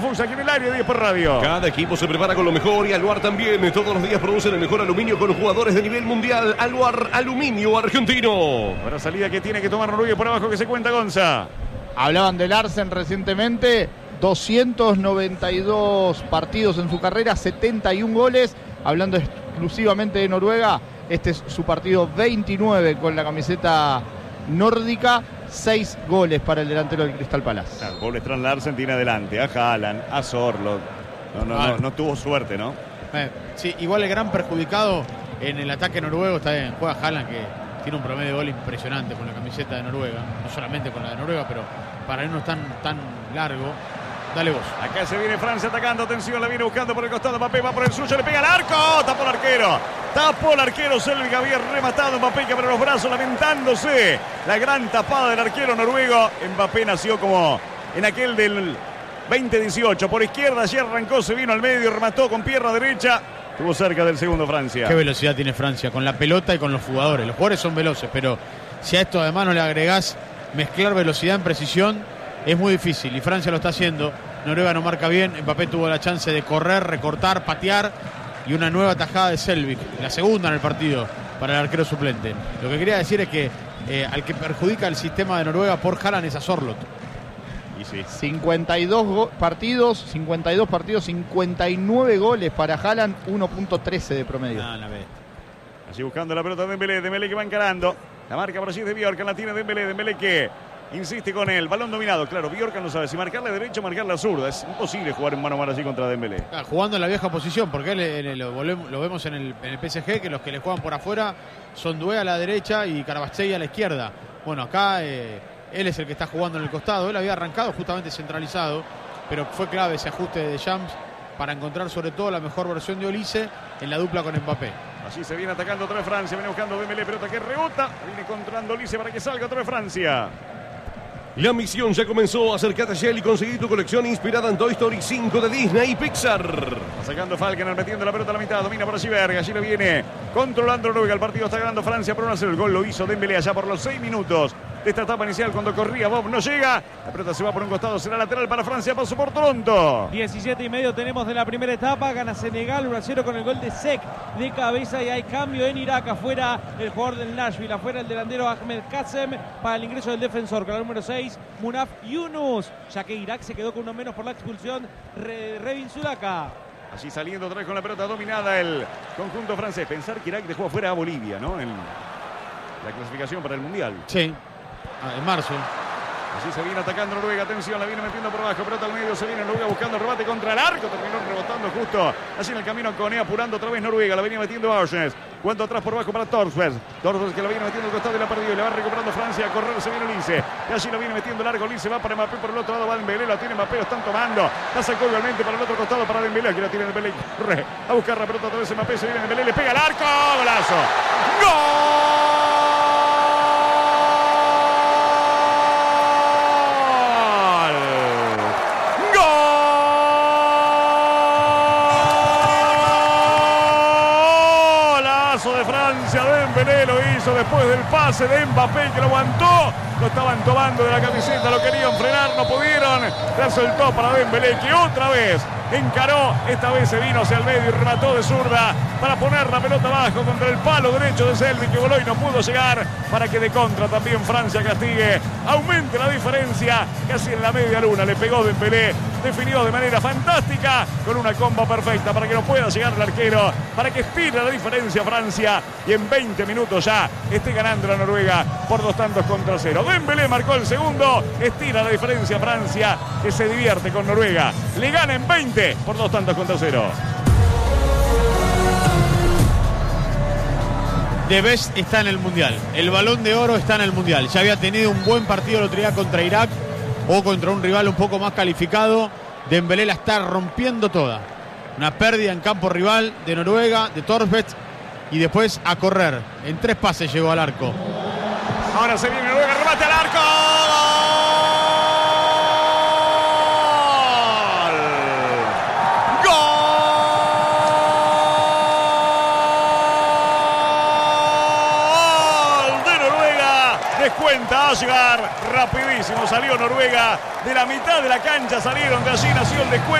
Sousa aquí en el área, 10 por radio. Cada equipo se prepara con lo mejor y Aluar también. Todos los días producen el mejor aluminio con jugadores de nivel mundial. Aluar, aluminio argentino. Para salida que tiene que tomar Noruega por abajo, que se cuenta Gonza. Hablaban de Larsen recientemente. 292 partidos en su carrera, 71 goles. Hablando exclusivamente de Noruega, este es su partido 29 con la camiseta nórdica. 6 goles para el delantero del Crystal Palace. El gol Strand Larsen tiene adelante a Haaland, a Sorloth. No tuvo suerte, ¿no? Sí, igual el gran perjudicado en el ataque noruego está bien. Juega Haaland, que tiene un promedio de gol impresionante con la camiseta de Noruega. No solamente con la de Noruega, pero para él no es tan largo. Dale vos. Acá se viene Francia atacando, atención, la viene buscando por el costado, Mbappé va por el suyo, le pega al arco, tapó el arquero, Selvig había rematado Mbappé, que abre los brazos lamentándose, la gran tapada del arquero noruego. Mbappé nació como en aquel del 2018, por izquierda, allí arrancó, se vino al medio, remató con pierna derecha, estuvo cerca del segundo Francia. Qué velocidad tiene Francia, con la pelota y con los jugadores son veloces, pero si a esto además no le agregás mezclar velocidad en precisión, es muy difícil y Francia lo está haciendo. Noruega no marca bien. Mbappé tuvo la chance de correr, recortar, patear y una nueva tajada de Selvig, la segunda en el partido para el arquero suplente. Lo que quería decir es que al que perjudica el sistema de Noruega por Haaland es a Sorloth. Y sí. 52 partidos, 59 goles para Haaland, 1.13 de promedio. Así buscando la pelota de Dembélé que va encarando. La marca por allí de Bjorkan, la tiene Dembélé que insiste con el balón dominado. Claro, Bjorkan no sabe si marcarle derecho o marcarle zurda. Es imposible jugar en mano a mano así contra Dembélé. Jugando en la vieja posición, porque lo vemos en el PSG, que los que le juegan por afuera son Doué a la derecha y Carabastei a la izquierda. Bueno, acá él es el que está jugando en el costado. Él había arrancado justamente centralizado, pero fue clave ese ajuste de Deschamps para encontrar sobre todo la mejor versión de Olise en la dupla con Mbappé. Así se viene atacando otra vez Francia, viene buscando Dembélé, pelota que rebota, viene controlando Olise para que salga otra vez Francia. La misión ya comenzó. Acércate a Shell y conseguí tu colección inspirada en Toy Story 5 de Disney y Pixar. Va sacando Falkener, metiendo la pelota a la mitad, domina por allí Berg, allí lo viene controlando Noruega. El partido está ganando Francia por 1-0. El gol lo hizo Dembélé allá por los 6 minutos de esta etapa inicial cuando corría Bob, no llega. La pelota se va por un costado, será lateral para Francia, paso por Toronto. 17,5 tenemos de la primera etapa, gana Senegal 1-0 con el gol de Sek de cabeza y hay cambio en Irak, afuera el jugador del Nashville, afuera el delantero Ahmed Kassem para el ingreso del defensor con la número 6, Munaf Yunus, ya que Irak se quedó con uno menos por la expulsión, Revin Sulaka. Así saliendo otra vez con la pelota dominada el conjunto francés. Pensar que Irak dejó afuera a Bolivia, ¿no? En la clasificación para el Mundial. Sí. En marzo. Así se viene atacando Noruega, atención, la viene metiendo por abajo, pelota al medio, se viene Noruega buscando el rebate contra el arco, terminó rebotando justo así en el camino Kone, apurando otra vez Noruega, la venía metiendo Arsnes, cuando atrás por abajo para Torsves que la viene metiendo al costado y la perdió, y la va recuperando Francia, a correr se viene Olise, y allí la viene metiendo largo, Olise va para Mbappé, por el otro lado va Dembélé, la tiene Mbappé, lo están tomando, la sacó igualmente para el otro costado para Dembélé, aquí la tiene Dembélé, corre a buscar la pelota otra vez Mbappé, se viene Dembélé, le pega al arco, golazo, ¡gol! De Francia, Dembélé lo hizo después del pase de Mbappé que lo aguantó, lo estaban tomando de la camiseta, lo querían frenar, no pudieron, la soltó para Dembélé que otra vez encaró, esta vez se vino hacia el medio y remató de zurda para poner la pelota abajo contra el palo derecho de Selvig que voló y no pudo llegar, para que de contra también Francia castigue, aumente la diferencia, casi en la media luna le pegó Dembélé, definió de manera fantástica con una comba perfecta para que no pueda llegar el arquero, para que estire la diferencia Francia y en 20 minutos ya esté ganando la Noruega por 2-0. Dembélé marcó el segundo, estira la diferencia Francia, que se divierte con Noruega, le gana en 20 por 2-0. The Best está en el Mundial, el Balón de Oro está en el Mundial, ya había tenido un buen partido el otro día contra Irak o contra un rival un poco más calificado. Dembélé la está rompiendo toda, una pérdida en campo rival de Noruega, de Torsves, y después a correr, en 3 pases llegó al arco. Ahora se viene Noruega, remate al arco. Descuenta a llegar rapidísimo, salió Noruega de la mitad de la cancha, salieron de allí, nació el descuento.